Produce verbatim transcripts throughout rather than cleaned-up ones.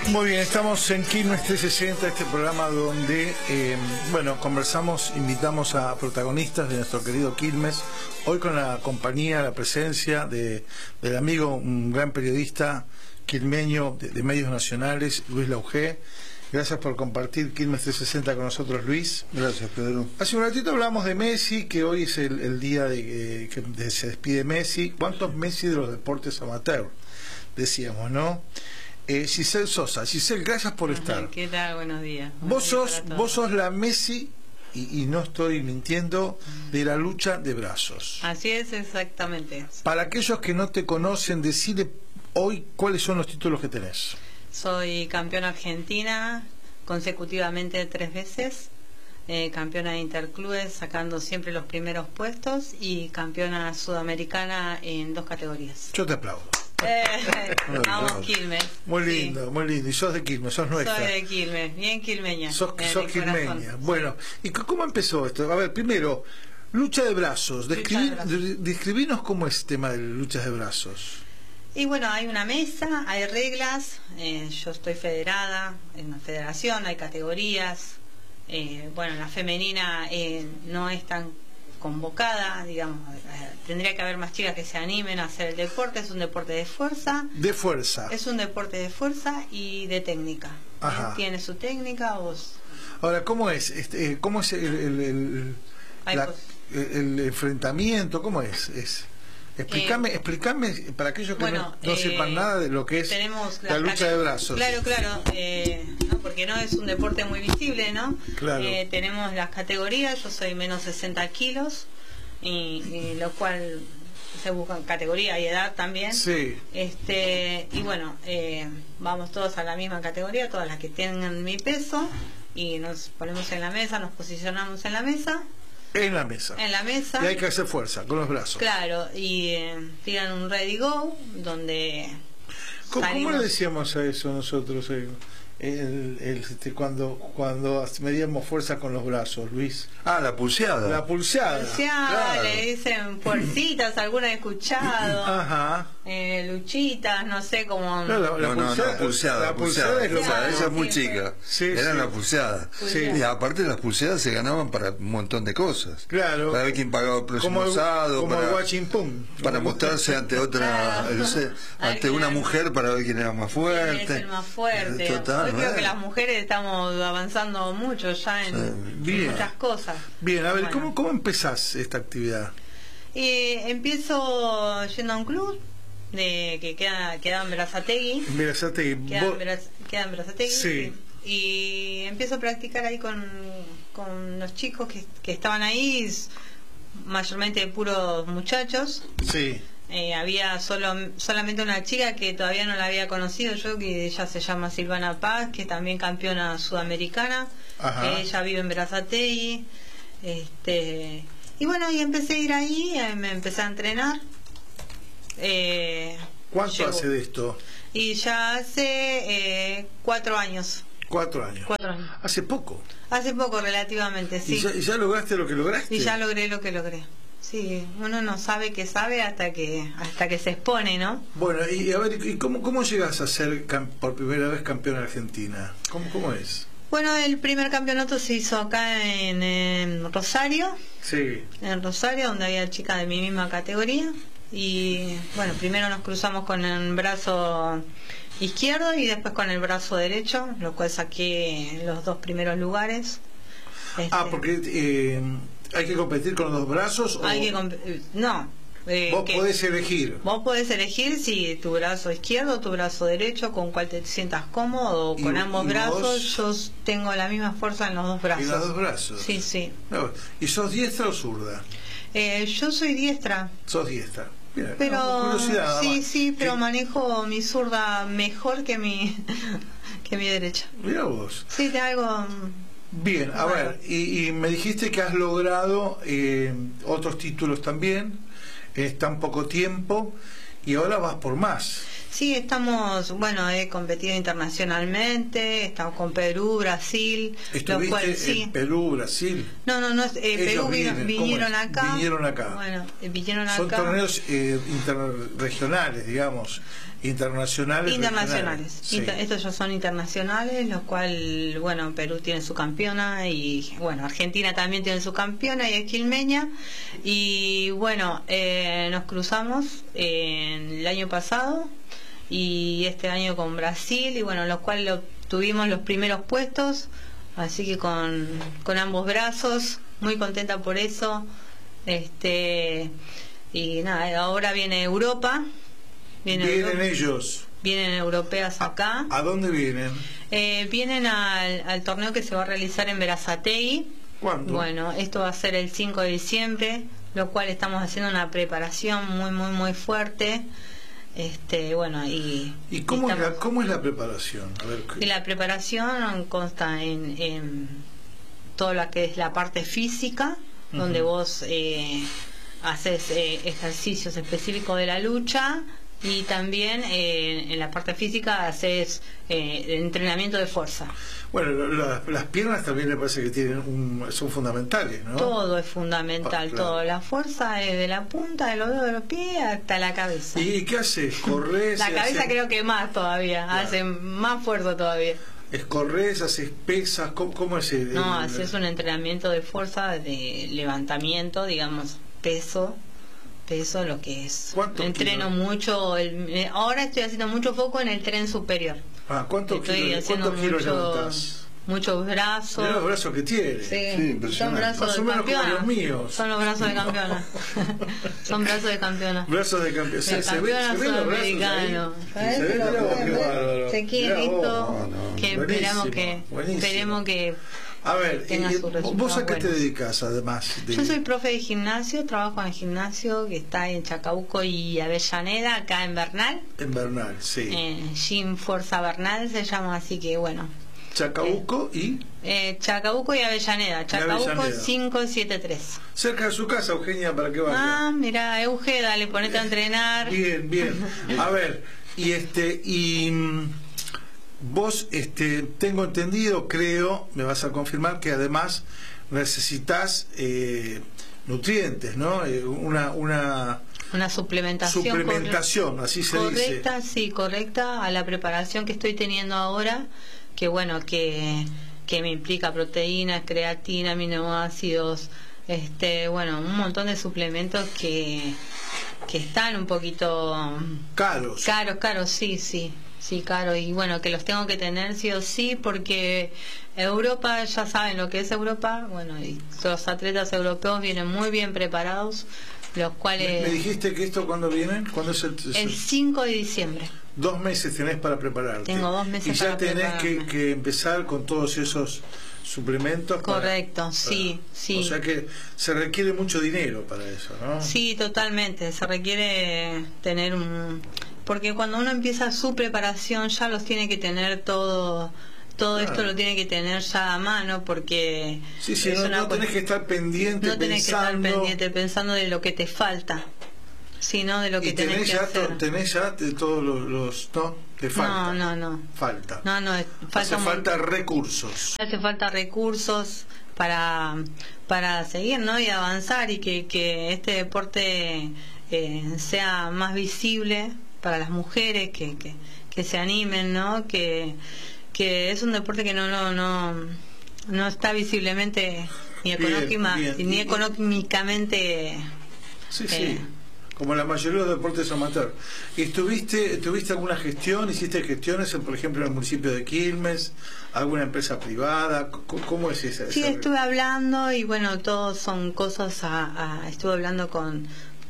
Muy bien, estamos en Quilmes trescientos sesenta, este programa donde, eh, bueno, conversamos, invitamos a protagonistas de nuestro querido Quilmes, hoy con la compañía, la presencia de, del amigo, un gran periodista quilmeño de, de medios nacionales, Luis Laugé. Gracias por compartir Quilmes trescientos sesenta con nosotros, Luis. Gracias, Pedro. Hace un ratito hablamos de Messi, que hoy es el, el día de eh, que de, se despide Messi. ¿Cuántos Messi de los deportes amateur? Decíamos, ¿no? Eh, Giselle Sosa. Giselle, gracias por Ajá, estar. ¿Qué tal? Buenos días. Vos Buenos sos, días vos sos la Messi, y, y no estoy mintiendo, de la lucha de brazos. Así es, exactamente. Para aquellos que no te conocen, decide hoy cuáles son los títulos que tenés. Soy campeona argentina consecutivamente tres veces, eh, campeona de interclubes sacando siempre los primeros puestos y campeona sudamericana en dos categorías. Yo te aplaudo. Eh, vamos, Quilmes. Muy Sí. lindo, muy lindo. Y sos de Quilmes, sos nuestra. Soy de Quilmes, bien quilmeña. Sos, en sos el quilmeña. corazón. Bueno, ¿y c- cómo empezó esto? A ver, primero, lucha de brazos. Lucha Describir, de brazos. de- describinos cómo es el tema de luchas de brazos. Y bueno, hay una mesa, hay reglas, eh, yo estoy federada en una federación, hay categorías, eh, bueno, la femenina eh, no es tan convocada, digamos, eh, tendría que haber más chicas que se animen a hacer el deporte, es un deporte de fuerza, De fuerza. es un deporte de fuerza y de técnica. Ajá. ¿Eh? Tiene su técnica, vos... Ahora, ¿cómo es? Este, eh, ¿Cómo es el, el, el- Hay la- cos- el- el enfrentamiento? ¿Cómo es? es explícame, Eh, explícame para aquellos que bueno, no, no eh, sepan nada de lo que es tenemos la las lucha cate- de brazos. Claro, claro, eh, ¿no? Porque no es un deporte muy visible, ¿no? Claro. Eh, tenemos las categorías, yo soy menos sesenta kilos, y, y lo cual se busca categoría y edad también. Sí. Este, y bueno, eh, vamos todos a la misma categoría, todas las que tengan mi peso, y nos ponemos en la mesa, nos posicionamos en la mesa, En la mesa. en la mesa. Y hay que hacer fuerza con los brazos. Claro, y eh, tiran un ready go, donde ¿Cómo, cómo salimos- le decíamos a eso nosotros eh, el, el, este, cuando cuando medíamos fuerza con los brazos, Luis? Ah, la pulseada. La pulseada. Pulseada, claro. le dicen puercitas, alguna he escuchado, Ajá. eh, luchitas, no sé cómo... No, la- la No, no, pulseada- no, pulseada. la pulseada, pulseada es lo pulseada, más- esa es muy Sí, chica. sí, Era sí. la pulseada. Sí. Y aparte las pulseadas se ganaban para un montón de cosas. Claro. Para ver quién pagaba el próximo Como el, asado, como el para, guachín pum. para mostrarse ante otra, Claro. no sé, A ver ante quién una era el mujer más- para ver quién era más ¿Quién fuerte. es el más fuerte? Total, Hoy ¿no creo es? que las mujeres estamos avanzando mucho ya en, Sí. en Bien. muchas cosas. Bien, a ver, Bueno. ¿cómo, ¿cómo empezás esta actividad? Eh, empiezo yendo a un club de que queda, queda en Berazategui. Mira, ya te- Queda en, vos- Beraz- queda en Berazategui. Sí. Y empiezo a practicar ahí con, con los chicos que, que estaban ahí, s- mayormente puros muchachos. sí. Eh, había solo solamente una chica que todavía no la había conocido yo, que ella se llama Silvana Paz, que es también campeona sudamericana. Ajá. Que ella vive en Berazategui. Este, y bueno, y empecé a ir ahí, eh, me empecé a entrenar. Eh, ¿Cuánto llevo- hace de esto? Y ya hace eh, cuatro años. Cuatro años. Cuatro años. Hace poco. Hace poco relativamente, ¿Y, sí. ya, y ya lograste lo que lograste? Y ya logré lo que logré. Sí, uno no sabe que sabe hasta que hasta que se expone, ¿no? Bueno, y a ver, ¿y cómo, cómo llegas a ser cam- por primera vez campeón argentina? ¿Cómo, cómo es? Bueno, el primer campeonato se hizo acá en, en Rosario, Sí. en Rosario, donde había chicas de mi misma categoría. Y bueno, primero nos cruzamos con el brazo izquierdo y después con el brazo derecho, lo cual saqué los dos primeros lugares. Ah, Este, porque eh, hay que competir con los dos brazos. O hay que comp- no. eh, vos que- podés elegir. Vos podés elegir si tu brazo izquierdo o tu brazo derecho, con cuál te sientas cómodo, o Y- con ambos y brazos. vos- Yo tengo la misma fuerza en los dos brazos. En los dos brazos. Sí, sí. No, ¿y sos diestra o zurda? Eh, yo soy diestra, Sos diestra. Mira, pero no, curiosidad nada sí, más. sí, pero ¿Qué- manejo mi zurda mejor que mi que mi derecha. Mirá vos. Sí, te hago. Bien, a Bueno. ver, y, y me dijiste que has logrado eh, otros títulos también, en tan poco tiempo, y ahora vas por más. Sí, estamos, bueno, he competido internacionalmente, estamos con Perú, Brasil. ¿Estuviste cual, en sí. Perú, Brasil? No, no, no, eh, Perú vienen, vinieron acá. Vinieron acá. Bueno, eh, vinieron acá. Son torneos eh, interregionales, digamos, internacionales. Internacionales. Sí. Inter estos ya son internacionales, los cuales, bueno, Perú tiene su campeona y, bueno, Argentina también tiene su campeona y es quilmeña. Y, bueno, eh, nos cruzamos eh, el año pasado y este año con Brasil y, bueno, los cuales obtuvimos los primeros puestos, así que con, con ambos brazos, muy contenta por eso. Este y nada, ahora viene Europa. Vienen, vienen Europa, ellos. Vienen europeas acá. ¿A, a dónde vienen? Eh, vienen al, al torneo que se va a realizar en Berazategui. ¿Cuándo? Bueno, esto va a ser el cinco de diciembre, lo cual estamos haciendo una preparación muy, muy, muy fuerte. Este, bueno, y... ¿Y cómo, y es, la, cómo es la preparación? A ver, y la preparación consta en, en todo lo que es la parte física, uh-huh. donde vos eh, haces eh, ejercicios específicos de la lucha, y también eh, en la parte física haces eh, entrenamiento de fuerza. Bueno, la, las piernas también me parece que tienen un, son fundamentales, ¿no? Todo es fundamental, ah, claro. todo. La fuerza es de la punta de los dedos de los pies hasta la cabeza. ¿Y qué haces? ¿Corres? La cabeza haces... creo que más todavía, claro. hace más fuerza todavía. ¿Es corres, haces pesas? ¿Cómo, cómo es el, No, el... haces un entrenamiento de fuerza, de levantamiento, digamos, peso. Peso lo que es. Entreno kilos? mucho. El, ahora estoy haciendo mucho foco en el tren superior. Ah, ¿cuántos kilos, ¿cuántos kilos levantás? Muchos brazos. Mirá los brazos que tiene. Sí, sí, son brazos Más de o menos campeona. Como los míos. Son los brazos de campeona. Son brazos de campeona. Brazos de campeona. Se, se ve, se ve los brazos ahí. Se ve los brazos. Se quiere esto. Que esperamos que, esperemos que A ver, eh, ¿vos a qué te dedicas además? De... Yo soy profe de gimnasio, trabajo en el gimnasio que está en Chacabuco y Avellaneda, acá en Bernal. En Bernal, sí. Eh, Gym Fuerza Bernal se llama, así que bueno. Chacabuco eh, y... Eh, Chacabuco y Avellaneda. Chacabuco Avellaneda. cinco siete tres. Cerca de su casa, Eugenia, para que vaya. Ah, mira, Euge, dale, ponete a entrenar. Bien, bien. A ver, y este... y vos, este, tengo entendido, creo, me vas a confirmar que además necesitas eh, nutrientes, ¿no? Eh, una, una una suplementación. Suplementación, así se correcta, dice. Correcta, sí, correcta a la preparación que estoy teniendo ahora, que bueno, que, que me implica proteínas, creatina, aminoácidos, este, bueno, un montón de suplementos que, que están un poquito caros. Caros, caros, sí, sí. Sí, claro, y bueno, que los tengo que tener sí o sí, porque Europa, ya saben lo que es Europa, bueno, y los atletas europeos vienen muy bien preparados, los cuales... ¿Me, me dijiste que esto cuándo vienen? ¿Cuándo es el, es el cinco de diciembre. Dos meses tenés para prepararte. Tengo dos meses para prepararme. Y ya tenés que, que empezar con todos esos suplementos. Correcto, para, sí, para, sí. O sea que se requiere mucho dinero para eso, ¿no? Sí, totalmente, se requiere tener un... Porque cuando uno empieza su preparación ya los tiene que tener todo, todo claro. Esto lo tiene que tener ya a mano, porque sí, sí, no, no tenés que estar pendiente, no tenés pensando... que estar pendiente pensando de lo que te falta, sino de lo que y tenés tenés que ya hacer. To, tenés ya de todos los, los no te falta. No, no, no. Falta. No, no, falta hace falta recursos. Hace falta recursos para para seguir, ¿no? Y avanzar y que que este deporte eh, sea más visible para las mujeres, que, que, que se animen, ¿no? Que, que es un deporte que no no no, no está visiblemente ni, económica, bien, bien. ni económicamente... Sí, eh, sí, como la mayoría de los deportes amateur. ¿Estuviste, ¿Tuviste alguna gestión? ¿Hiciste gestiones, en, por ejemplo, en el municipio de Quilmes? ¿Alguna empresa privada? ¿Cómo es esa? Sí, esa... estuve hablando y bueno, todos son cosas a... a estuve hablando con...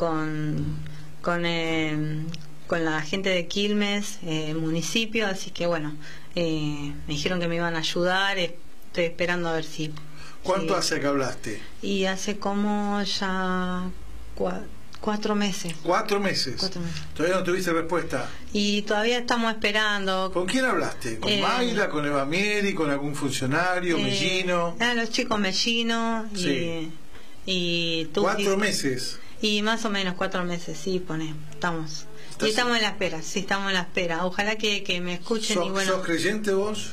con, con eh, con la gente de Quilmes, eh, municipio, así que bueno, eh, me dijeron que me iban a ayudar, estoy esperando a ver si... ¿Cuánto si... hace que hablaste? Y hace como ya cua... cuatro meses. ¿Cuatro meses? Cuatro meses. ¿Todavía no tuviste respuesta? Y todavía estamos esperando. ¿Con quién hablaste? ¿Con eh... Mayra, con Eva Mieri, con algún funcionario, eh... Mellino? Ah, los chicos Mellino y... Sí. y tú, ¿Cuatro y... meses? Y más o menos cuatro meses, sí, pone, estamos... Y estamos en la espera, sí, estamos en la espera. Ojalá que, que me escuchen. ¿Sos, y bueno, ¿Sos creyente vos?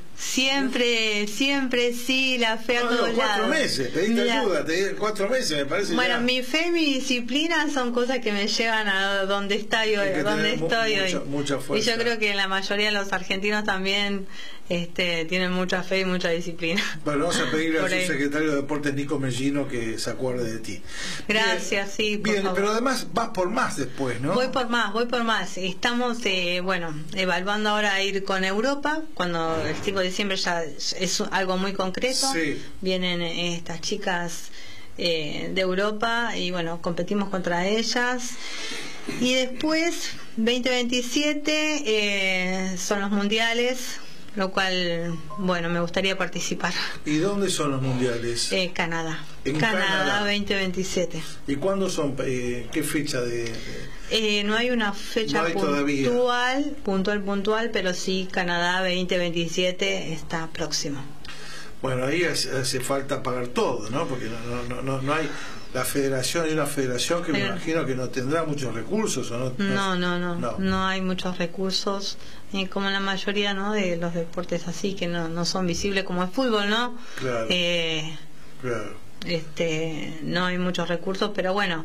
Siempre, siempre sí, la fe a No, todos no, cuatro lados. meses, pediste Mira, ayuda, te di cuatro meses, me parece. bueno, ya. mi fe y mi disciplina son cosas que me llevan a donde estoy hoy, Hay que donde tener mu- estoy mucha- hoy. mucha Y fuerza. yo creo que la mayoría de los argentinos también este, tienen mucha fe y mucha disciplina. Bueno, vamos a pedirle Por al ahí. subsecretario de Deportes, Nico Mellino, que se acuerde de ti. Gracias, sí, Bien, por bien, favor. pero además vas por más después, ¿no? Voy por más, voy por más. Estamos, eh, bueno, evaluando ahora ir con Europa, cuando el cinco de diciembre ya es algo muy concreto. Sí. Vienen eh, estas chicas eh, de Europa y bueno, competimos contra ellas. Y después, veinte veintisiete, eh, son los mundiales, lo cual, bueno, me gustaría participar. ¿Y dónde son los mundiales? Eh, Canadá. En Canadá, Canadá. veinte veintisiete. ¿Y cuándo son? Eh, ¿Qué fecha de...? de- Eh, no hay una fecha No hay todavía. puntual, puntual, puntual, pero sí Canadá veinte veintisiete está próximo. Bueno, ahí hace, hace falta pagar todo, ¿no? Porque no, no, no, no, no hay... La federación hay una federación que me Pero- imagino que no tendrá muchos recursos, ¿o no? No, no, no, no, no. hay muchos recursos, y como la mayoría, ¿no?, de los deportes así que no, no son visibles como el fútbol, ¿no? Claro. Eh, Claro. este, no hay muchos recursos, pero bueno,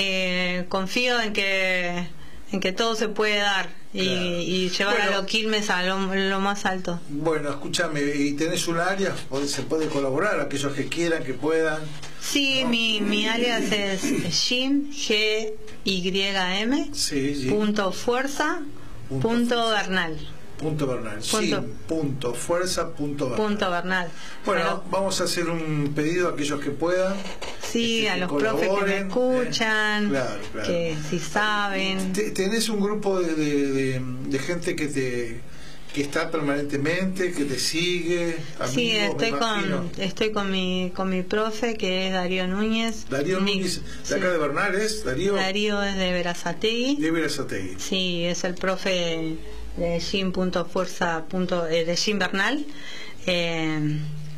eh, confío en que en que todo se puede dar y, Claro. y llevar Bueno. a los Quilmes a lo, lo más alto. Bueno, escúchame, ¿y tenés un área? ¿Podés- ¿Se puede colaborar? Aquellos que quieran, que puedan. Sí, mi, mi alias es Jim, G Y M, Sí, sí. punto fuerza, Punto punto Bernal, Punto Bernal. Punto. Jim punto fuerza punto Bernal. punto Bernal. Bueno, Pero- vamos a hacer un pedido a aquellos que puedan. sí, este, a que los profes que me colaboren, escuchan, eh, claro, claro. que si saben. Te- ¿Tenés un grupo de, de, de- de gente que te que está permanentemente, que te sigue? Sí, amigos, me estoy imagino? con estoy con mi con mi profe, que es Darío Núñez. Darío Ni- Núñez, sí. de acá de Bernal, ¿es? Darío, Darío es de Verazategui. de Verazategui. Sí, es el profe de Jim punto fuerza punto, eh, de Jim Bernal. Eh,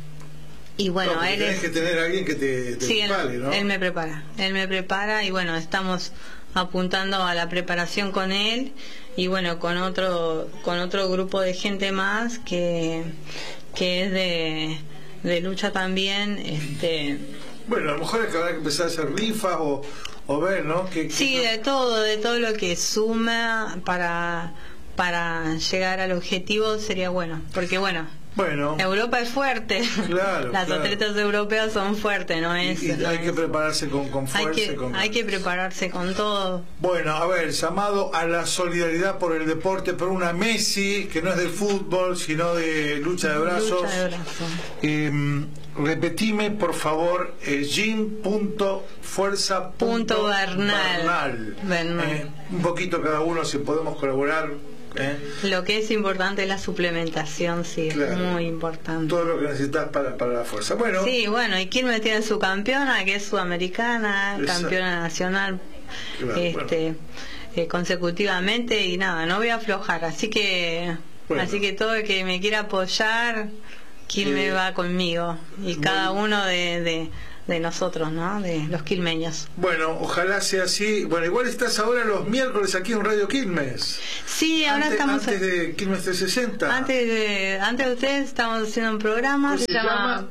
y bueno, No, porque él tenés es, que tener a alguien que te, te sí, él, prepare, ¿no? él me prepara, él me prepara y bueno, estamos apuntando a la preparación con él y bueno, con otro con otro grupo de gente más que que es de, de lucha también, este Bueno, a lo mejor es que habrá que empezar a hacer rifas o, o ver, ¿no? Que, sí, de todo, de todo lo que suma para para llegar al objetivo sería bueno, porque bueno, Bueno, Europa es fuerte. Claro, Las claro. atletas europeas son fuertes, no y, es. y no hay que es- prepararse con, con hay fuerza. y que, con hay que prepararse con todo. Bueno, a ver, llamado a la solidaridad por el deporte, por una Messi, que no es de fútbol, sino de lucha de brazos. Lucha de brazos. Eh, repetime, por favor, eh, jim punto fuerza punto Punto Bernal. Bernal. Bernal. Eh, un poquito cada uno, si podemos colaborar. eh, Lo que es importante es la suplementación, sí, Claro. es muy importante. todo lo que necesitas para, para la fuerza. Bueno, Sí, bueno, y Quilmes tiene su campeona, que es sudamericana, Exacto. campeona nacional, Claro, este eh, consecutivamente, y nada, no voy a aflojar, así que Bueno. así que todo el que me quiera apoyar, Quilmes Sí. va conmigo, y Muy cada bien. uno de, de, de nosotros, ¿no? De los quilmeños. bueno, ojalá sea así. Bueno, igual estás ahora los miércoles aquí en Radio Quilmes. Sí, ahora antes, estamos antes de Quilmes trescientos sesenta. antes de antes de ustedes estamos haciendo un programa ¿Cómo que se se llama llama?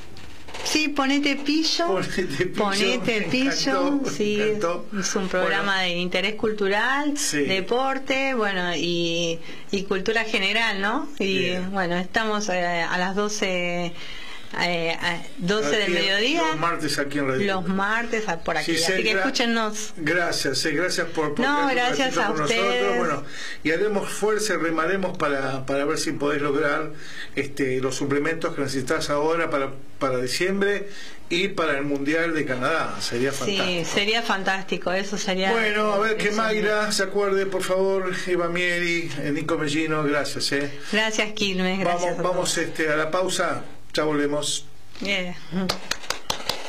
Sí, ponete pillo. Ponete pillo, Ponete me pillo, encantó, me sí, encantó. es un programa de interés cultural, Sí. deporte, bueno, y, y cultura general, ¿no? Y Bien. bueno, estamos eh, a las doce, eh, a doce del Aquí, mediodía, Los martes aquí en Radio los Quilmes. martes a- por aquí, Sí, sí, así que gra- escúchenos. Gracias, eh, gracias por, por No, quedarte un gracias ratito a con ustedes. nosotros. Bueno, y haremos fuerza y remaremos para, para ver si podés lograr este, los suplementos que necesitas ahora para, para diciembre y para el Mundial de Canadá. Sería fantástico. Sí, sería fantástico, eso sería. Bueno, a ver que eso. Mayra se acuerde, por favor, Eva Mieri, eh, Nico Mellino, gracias. Eh. Gracias, Quilmes, gracias. Vamos, a vamos todos. este, a la pausa, ya volvemos. Yeah.